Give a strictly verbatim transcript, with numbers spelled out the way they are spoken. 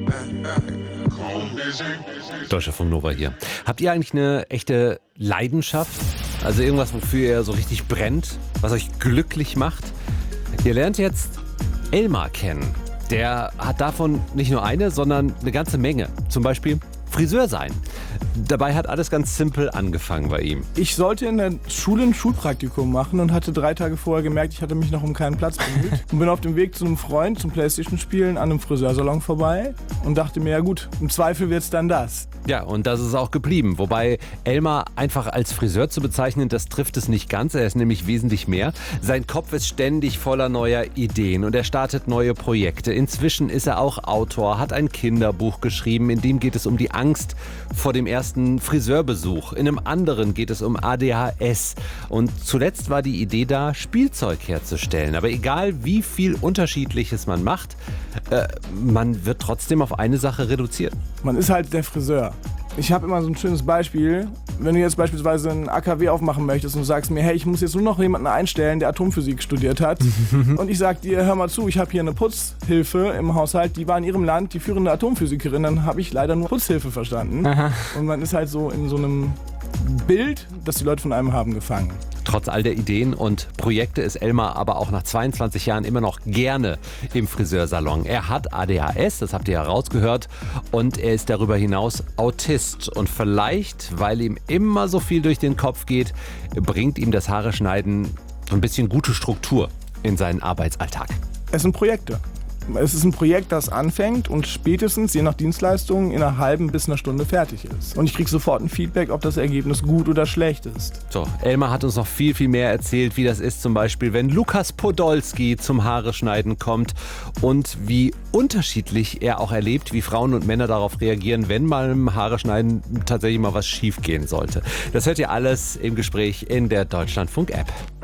Deutschlandfunk Nova hier. Habt ihr eigentlich eine echte Leidenschaft? Also irgendwas, wofür ihr so richtig brennt, was euch glücklich macht? Ihr lernt jetzt Elmar kennen. Der hat davon nicht nur eine, sondern eine ganze Menge. Zum Beispiel Friseur sein. Dabei hat alles ganz simpel angefangen bei ihm. Ich sollte in der Schule ein Schulpraktikum machen und hatte drei Tage vorher gemerkt, ich hatte mich noch um keinen Platz bemüht. Und bin auf dem Weg zu einem Freund zum Playstation-Spielen an einem Friseursalon vorbei und dachte mir, ja gut, im Zweifel wird's dann das. Ja, und das ist auch geblieben. Wobei Elmar einfach als Friseur zu bezeichnen, das trifft es nicht ganz. Er ist nämlich wesentlich mehr. Sein Kopf ist ständig voller neuer Ideen und er startet neue Projekte. Inzwischen ist er auch Autor, hat ein Kinderbuch geschrieben, in dem geht es um die Angst vor dem ersten Friseurbesuch. In einem anderen geht es um A D H S. Und zuletzt war die Idee da, Spielzeug herzustellen. Aber egal, wie viel Unterschiedliches man macht, äh, man wird trotzdem auf eine Sache reduziert. Man ist halt der Friseur. Ich habe immer so ein schönes Beispiel. Wenn du jetzt beispielsweise ein A K W aufmachen möchtest und du sagst mir, hey, ich muss jetzt nur noch jemanden einstellen, der Atomphysik studiert hat. Und ich sag dir, hör mal zu, ich habe hier eine Putzhilfe im Haushalt, die war in ihrem Land die führende Atomphysikerin, dann habe ich leider nur Putzhilfe verstanden. Aha. Und man ist halt so in so einem Bild, das die Leute von einem haben, gefangen. Trotz all der Ideen und Projekte ist Elmar aber auch nach zweiundzwanzig Jahren immer noch gerne im Friseursalon. Er hat A D H S, das habt ihr ja rausgehört, und er ist darüber hinaus Autist. Und vielleicht, weil ihm immer so viel durch den Kopf geht, bringt ihm das Haare schneiden so ein bisschen gute Struktur in seinen Arbeitsalltag. Es sind Projekte. Es ist ein Projekt, das anfängt und spätestens, je nach Dienstleistung, in einer halben bis einer Stunde fertig ist. Und ich kriege sofort ein Feedback, ob das Ergebnis gut oder schlecht ist. So, Elmar hat uns noch viel, viel mehr erzählt, wie das ist zum Beispiel, wenn Lukas Podolski zum Haare schneiden kommt und wie unterschiedlich er auch erlebt, wie Frauen und Männer darauf reagieren, wenn beim Haare schneiden tatsächlich mal was schief gehen sollte. Das hört ihr alles im Gespräch in der Deutschlandfunk-App.